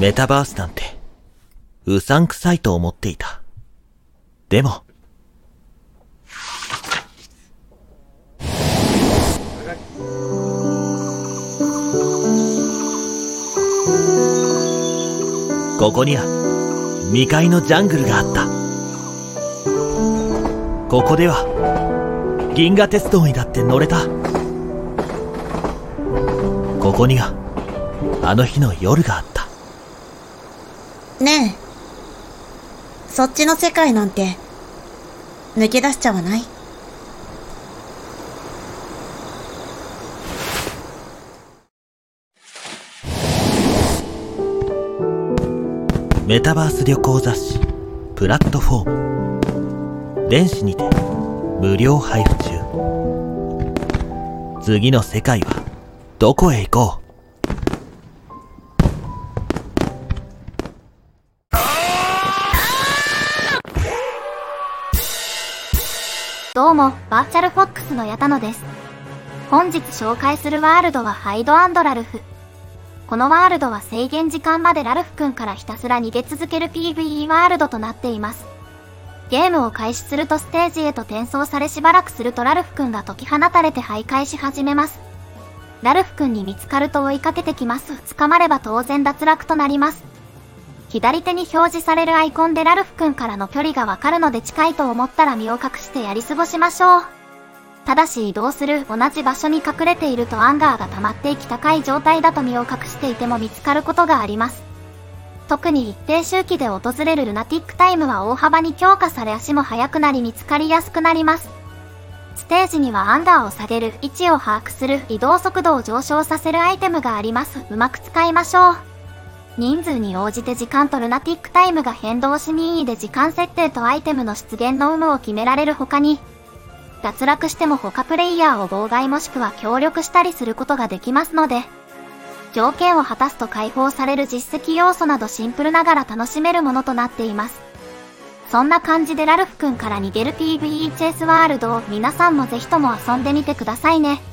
メタバースなんて、うさんくさいと思っていた。でも、ここには未開のジャングルがあった。ここでは銀河鉄道にだって乗れた。ここにはあの日の夜があった。 ねえ、そっちの世界なんて抜け出しちゃわない？ メタバース旅行雑誌プラットフォーム、電子にて無料配布中。次の世界はどこへ行こう。 どうも、バーチャルフォックスの矢田野です。本日紹介するワールドはハイド&ラルフ。このワールドは制限時間までラルフ君からひたすら逃げ続ける PvE ワールドとなっています。ゲームを開始するとステージへと転送され、しばらくするとラルフ君が解き放たれて徘徊し始めます。ラルフ君に見つかると追いかけてきます。捕まれば当然脱落となります。左手に表示されるアイコンでラルフ君からの距離がわかるので、近いと思ったら身を隠してやり過ごしましょう。ただし移動する同じ場所に隠れているとアンガーが溜まっていき、高い状態だと身を隠していても見つかることがあります。特に一定周期で訪れるルナティックタイムは大幅に強化され、足も速くなり見つかりやすくなります。ステージにはアンガーを下げる、位置を把握する、移動速度を上昇させるアイテムがあります。うまく使いましょう。人数に応じて時間とルナティックタイムが変動し、任意で時間設定とアイテムの出現の有無を決められる他に、脱落しても他プレイヤーを妨害もしくは協力したりすることができますので、条件を果たすと解放される実績要素などシンプルながら楽しめるものとなっています。そんな感じでラルフ君から逃げる PvE チェイスワールドを皆さんもぜひとも遊んでみてくださいね。